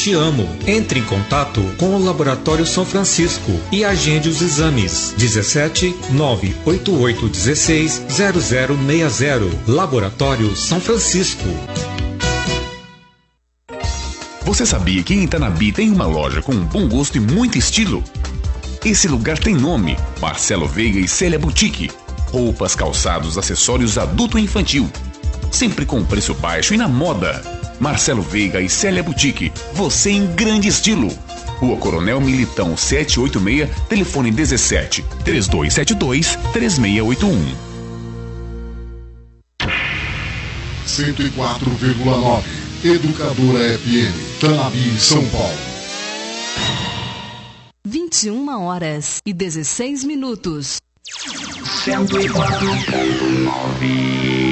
Te Amo. Entre em contato com o Laboratório São Francisco e agende os exames. 17 988 16 0060. Laboratório São Francisco. Você sabia que em Itanabi tem uma loja com bom gosto e muito estilo? Esse lugar tem nome: Marcelo Veiga e Célia Boutique. Roupas, calçados, acessórios adulto e infantil. Sempre com preço baixo e na moda. Marcelo Veiga e Célia Boutique. Você em grande estilo. Rua Coronel Militão 786, telefone 17 3272 3681. 104,9 Educadora FM, Itanabi, São Paulo. 21h16. 104,9